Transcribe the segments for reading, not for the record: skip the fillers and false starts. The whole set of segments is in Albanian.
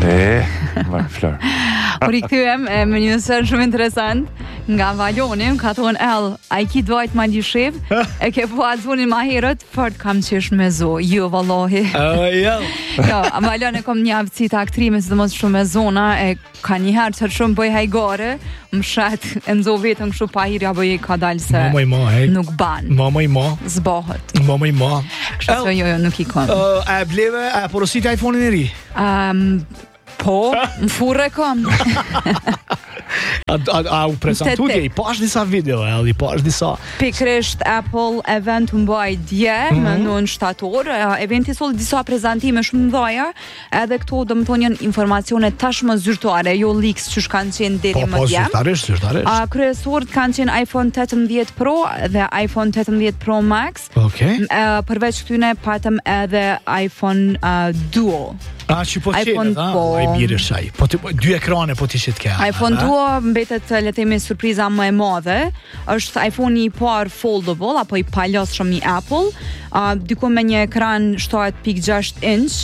Mark Fleur. Por I kthyem me një sër shumë interesant nga Valoni, ka thonë a I ki dojt ma lishiv, e ke po atë zonin ma herët, fort kam qesh me zo, jo vallohi. Jo. Jo, Valoni kom një aftësi të aktrime, sidomos shumë me zona, e ka njëherë që shumë bëj hajgare, më shet, e nëzo vetëm kështu pa hirja bëj ka dalë se nuk ban. Zbohet. Kështu se jo, nuk I kon. A bleve, a porosit iPhone-in e ri? Po, më furre kom. A u prezentuje, I pash disa video, I pash disa... Pikrisht Apple event më bëj dje, më në shtator, eventi solë disa prezentime shumë mdhaja, edhe këto do më thonë janë informacione tashmë zyrtare, jo leaks që kanë qenë deri më djem. Zyrtarisht. Kryesorët kanë qenë iPhone 18 Pro dhe iPhone 18 Pro Max. Përveç këtyne patëm edhe iPhone Duo. Që po qenë, I mirë shaj. Dy ekrane po t'i që t'ke. iPhone Duo mbetet le të themi surpriza më e madhe. Është iPhone-i I parë foldable apo I palosshëm I Apple, diku me një ekran 7.6 inch.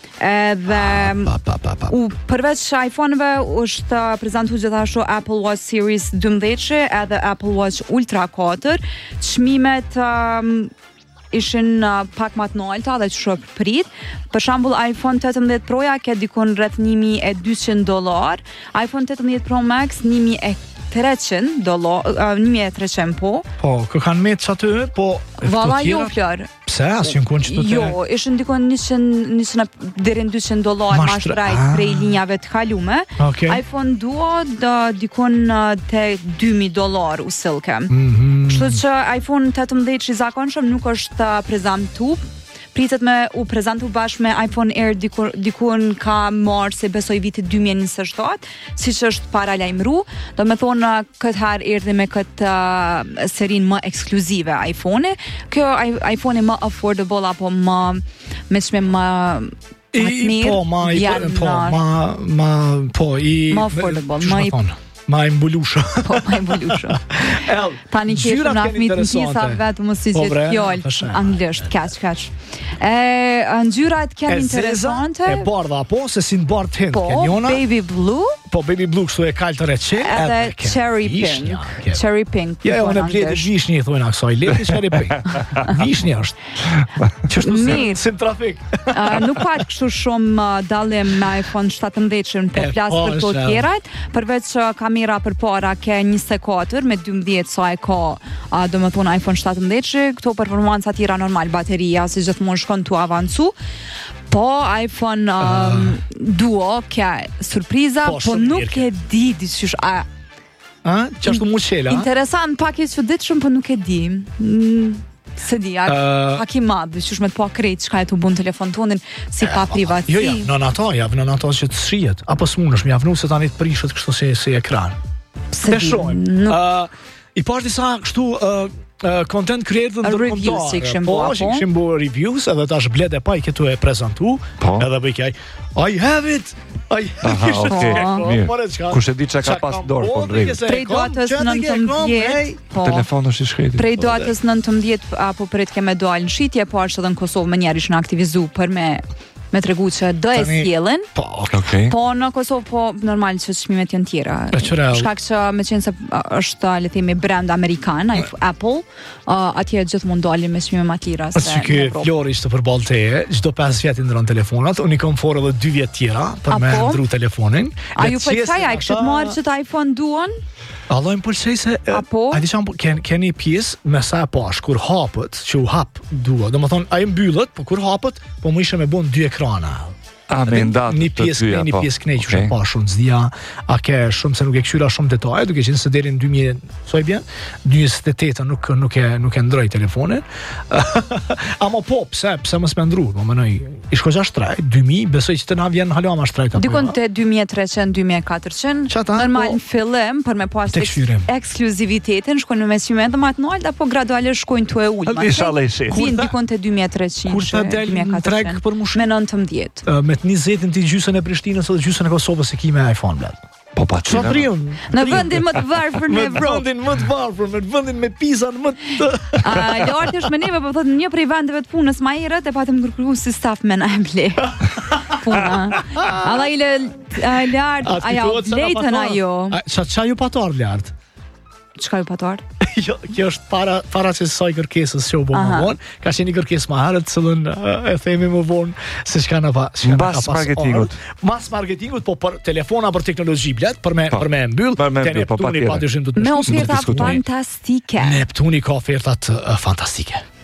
Edhe përveç iPhone-ve është prezantuar gjithashtu Apple Watch Series 12 edhe Apple Watch Ultra 4. Çmimet ishin pak më të larta dhe që shumë prit. Për shembull iPhone 18 Pro-ja ke dikon rreth $1,200, iPhone 18 Pro Max $1,300, $1,300 po. Po, kë kanë me që aty, po... Valla jo, Flor. Pse, asë në që të të... Jo, ishin dikon deri në $200 mashtrajt prej linjave të kalume. iPhone Duo dikon te $2,000 u silke. Kështu që iPhone 18 I zakonshëm nuk është prezantu, pritet me u prezantu bashkë me iPhone Air dikun ka marrë se besoj viti 2027, siç është paralajmëru, do me thonë këtë herë erdhi me këtë serin më ekskluzive iPhone. Kjo iPhone më affordable apo më me çmim më affordable, ma imbulusha. Po, ma imbulusha. Tani keshëm në afmit në tisa vetë më si gjithë fjallë anglisht, kaq. Ngjyrat kem interesante. E bardha, po, se si në bardh hint. Po, baby blue. Po, baby blue kështu e kaltë reqe. Edhe cherry pink. Cherry pink. Ja, unë e bledi vishnjë, thujna kësoj. Leti cherry pink. Vishnjë është. Qështu si në trafik. Nuk pat kështu shumë dalim me iPhone 17 për flasë për të tjerat, përveç kamera për para ke 24 me 12 sa e ka do më thonë iPhone 17, këto performanca tjera normal, bateria si gjithmonë shkon të avancu. Po iPhone Duo ke surpriza, po nuk e di diçysh Qashtu mu qela? Interesant, pak e çuditshëm, po nuk e di. Se di, pak I madhë, që shme të pa krejt, që ka e të bunë telefon tonin, si pa privatësi. Jo, në ato që të shrijet, apo s'mun është, mi javnu se tani të prishet kështu si ekran. Se shojmë. I pash disa kështu content creator në reviews që këshim bo reviews, edhe ta është blede pa I këtu e prezentu, edhe bëj kjaj, I have it! Kush e di që ka pas dorë, po në rejtë. Prej datës 19, telefon është I shkretit. Prej datës 19 apo prej të keme doal në shqitje, po është edhe në Kosovë më njerë ishë në aktivizu për me tregu që do e sjellin. Po në Kosovë po normal që çmimet janë tjera. Shkak që me qenë se është le të themi brand amerikan, Apple, atje gjithmonë dalin me çmime më të lira se. Që ky Flori ishte përballë teje, çdo 5 vjet I ndron telefonat, unë I kam forë edhe 2 vjet tjera për me ndru telefonin. A ju pëlqej ai kështu marrë që iPhone duan? Allah më pëlqej se a di çam keni pjesë me sa pash kur hapët, që u hap Duo. Domethënë ai mbyllet, po kur hapët, po më ishe me bën 2 ekrana. Një pjesë kënej që pa shumë zdia, a ke shumë se nuk e këshyra shumë detaje, duke qenë se deri në 2028 nuk e ndroj telefonin. Ama po, pse më s'me ndru, më mënoj, I shko 6 2000, besoj që të na vjen halama shtrejt. Dikon të 2300, 2400, normal në fillim, për me pas ekskluzivitetin, shkojnë me qime dhe matë nalt, apo gradualisht shkojnë të e ullë. Vinë dikon të 2300, kur të del në treg për mushim? Me 19. Me 20 ti gjysën e Prishtinës ose gjysën e Kosovës e ki me iPhone, bled. Po pa qina. Në vendin më të varfër në Evropë. Në vendin me pizan më të... Lartë është me neve, po thotë një prej vendeve të punës ma herët e patëm kërkru si staf me na e ble. puna. Alla lart, aja lejtën ajo. Qa ju patar lart? Çka ju patar? Jo, kjo është para që saj kërkesës që u bo më vonë, ka qenë një kërkesë më herët, cëllën e themi më vonë se çka na ka pas marketingut. Mas marketingut, po për telefona, për teknologji blet, për me mbyll, te Neptuni padyshim do të me oferta fantastike. Neptuni ka ofertat fantastike.